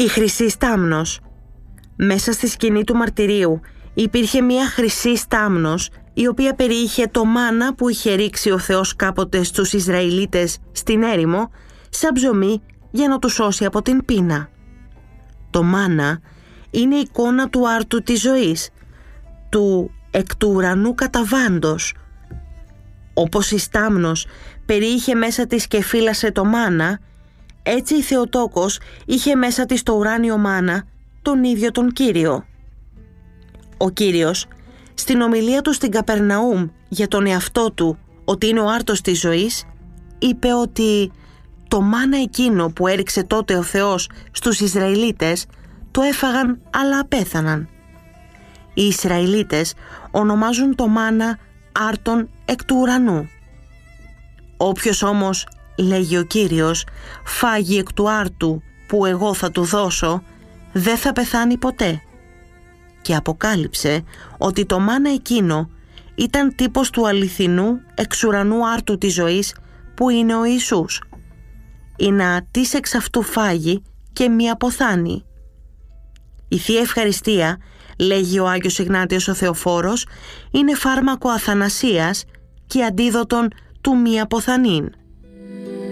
Η χρυσή στάμνος. Μέσα στη σκηνή του μαρτυρίου υπήρχε μια χρυσή στάμνος, η οποία περιείχε το μάνα που είχε ρίξει ο Θεός κάποτε στους Ισραηλίτες στην έρημο σαν ψωμί για να τους σώσει από την πείνα. Το μάνα είναι εικόνα του άρτου της ζωής, του εκ του ουρανού καταβάντος. Όπως η στάμνος περιείχε μέσα της και φύλασε το μάνα, έτσι η Θεοτόκος είχε μέσα της το ουράνιο μάνα, τον ίδιο τον Κύριο. Ο Κύριος, στην ομιλία του στην Καπερναούμ για τον εαυτό του, ότι είναι ο άρτος της ζωής, είπε ότι το μάνα εκείνο που έριξε τότε ο Θεός στους Ισραηλίτες το έφαγαν αλλά απέθαναν. Οι Ισραηλίτες ονομάζουν το μάνα άρτον εκ του ουρανού. Όποιος όμως, λέγει ο Κύριος, φάγει εκ του άρτου που εγώ θα του δώσω, δεν θα πεθάνει ποτέ. Και αποκάλυψε ότι το μάνα εκείνο ήταν τύπος του αληθινού εξ ουρανού άρτου της ζωής που είναι ο Ιησούς. Ή να τις εξ αυτού φάγει και μη αποθάνει. Η Θεία Ευχαριστία, λέγει ο Άγιος Ιγνάτιος ο Θεοφόρος, είναι φάρμακο αθανασίας και αντίδοτον του μη αποθανήν.